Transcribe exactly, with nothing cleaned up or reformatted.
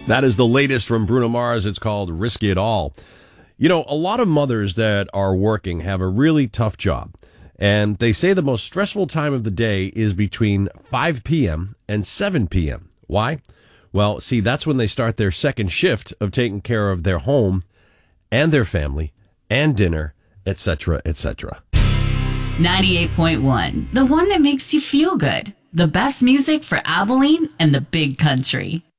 That is the latest from Bruno Mars. It's called Risk It All. You know, a lot of mothers that are working have a really tough job. And they say the most stressful time of the day is between five p.m. and seven p.m. Why? Well, see, that's when they start their second shift of taking care of their home and their family and dinner, et cetera, et cetera. ninety-eight point one, the one that makes you feel good. The best music for Abilene and the big country.